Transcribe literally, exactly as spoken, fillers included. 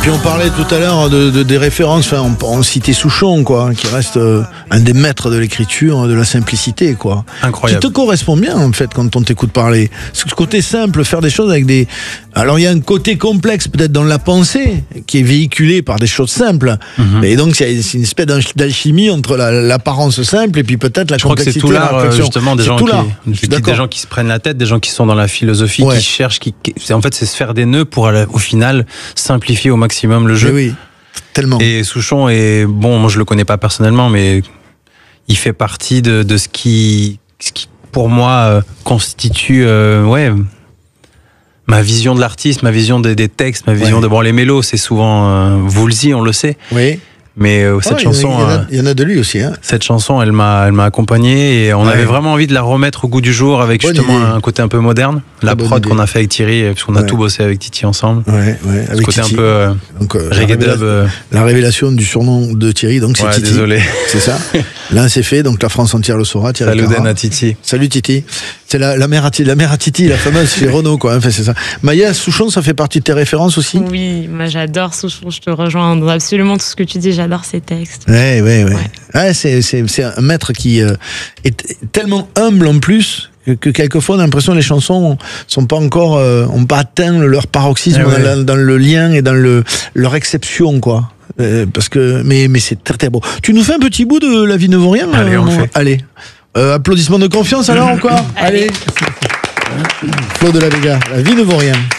puis on parlait tout à l'heure de, de, des références, enfin, on, on citait Souchon, quoi, qui reste euh, un des maîtres de l'écriture, de la simplicité, quoi. Incroyable. Qui te correspond bien, en fait, quand on t'écoute parler. Ce côté simple, faire des choses avec des... Alors, il y a un côté complexe, peut-être, dans la pensée, qui est véhiculé par des choses simples. Mm-hmm. Et donc, c'est une espèce d'alchimie entre la, l'apparence simple et puis peut-être la Je complexité. Je crois que c'est tout l'art, justement, des gens, qui, des gens qui se prennent la tête, des gens qui sont dans la philosophie, ouais. qui cherchent, qui, qui, en fait, c'est se faire des nœuds pour, au final, simplifier au maximum le jeu. Mais oui, tellement. Et Souchon est, bon, moi je le connais pas personnellement, mais il fait partie de, de ce, qui, ce qui, pour moi, euh, constitue, euh, ouais, ma vision de l'artiste, ma vision des, des textes, ma vision ouais. de, bon, les mélos, c'est souvent euh, Woolsey, on le sait. Oui. Mais euh, cette oh, chanson, il y, en a, il y en a de lui aussi. Hein. Cette chanson, elle m'a, elle m'a accompagné et on ouais. avait vraiment envie de la remettre au goût du jour avec Bonne justement idée. Un côté un peu moderne. La Très prod qu'on a fait avec Thierry, parce qu'on a ouais. tout bossé avec Titi ensemble. Ouais, ouais, avec Ce côté Titi. un peu euh, donc, euh, reggae la, dub. Euh... la révélation du surnom de Thierry, donc c'est ouais, Titi. Désolé. C'est ça. Là, c'est fait. Donc la France entière le saura. Thierry Salut Dan à Titi. Salut Titi. C'est la, la mère à Titi, la mère à Titi, la fameuse chez Renault, quoi. Enfin, c'est ça. Maya, Souchon, ça fait partie de tes références aussi? Oui, moi j'adore Souchon. Je te rejoins dans absolument tout ce que tu dis. J'adore ses textes. Ouais, ouais, ouais. ouais. ouais c'est, c'est, c'est un maître qui euh, est tellement humble en plus. Que, que quelquefois on a l'impression que les chansons sont pas encore euh, ont pas atteint leur paroxysme ouais, ouais. Dans, dans le lien et dans le leur exception, quoi. Euh, parce que mais mais c'est très très beau. Tu nous fais un petit bout de La vie ne vaut rien? Allez, euh, on fait. Allez. Euh, applaudissements de confiance alors encore. Allez. Claude de la Vega, La vie ne vaut rien.